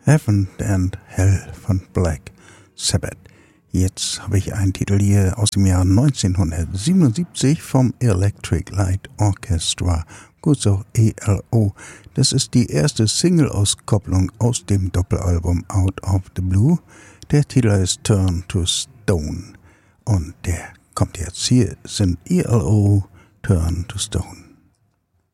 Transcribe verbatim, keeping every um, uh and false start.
Heaven and Hell von Black Sabbath. Jetzt habe ich einen Titel hier aus dem Jahr neunzehnhundertsiebenundsiebzig vom Electric Light Orchestra, kurz auch E L O. Das ist die erste Single-Auskopplung aus dem Doppelalbum Out of the Blue. Der Titel ist Turn to Stone und der kommt jetzt. Hier sind E L O, Turn to Stone.